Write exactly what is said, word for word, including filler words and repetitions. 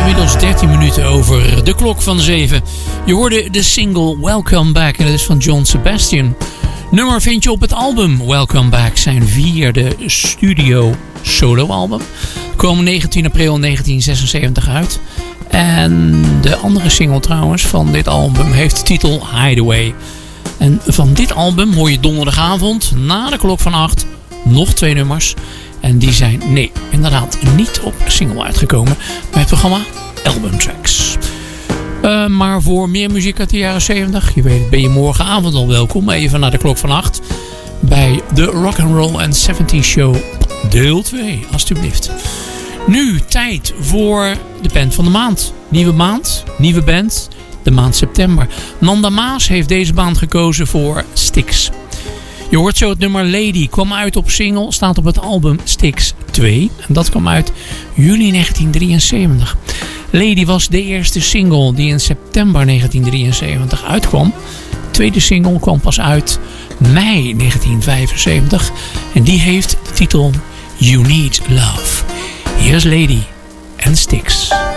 Inmiddels dertien minuten over de klok van zeven. Je hoorde de single Welcome Back en dat is van John Sebastian. Nummer vind je op het album Welcome Back, zijn vierde studio soloalbum. Kwam negentien april negentien zesenzeventig uit. En de andere single trouwens van dit album heeft de titel Hideaway. En van dit album hoor je donderdagavond na de klok van acht nog twee nummers. En die zijn, nee, inderdaad niet op single uitgekomen bij het programma Album Tracks. Uh, maar voor meer muziek uit de jaren zeventig, je weet, ben je morgenavond al welkom. Even naar de klok van acht bij de Rock'n'Roll and seventies Show deel twee, alstublieft. Nu tijd voor de band van de maand. Nieuwe maand, nieuwe band, de maand september. Nanda Maas heeft deze band gekozen voor Styx. Je hoort zo het nummer Lady, kwam uit op single, staat op het album Styx twee. En dat kwam uit juli negentien drieënzeventig. Lady was de eerste single die in september negentien drieënzeventig uitkwam. De tweede single kwam pas uit mei negentien vijfenzeventig. En die heeft de titel You Need Love. Hier is Lady en Styx.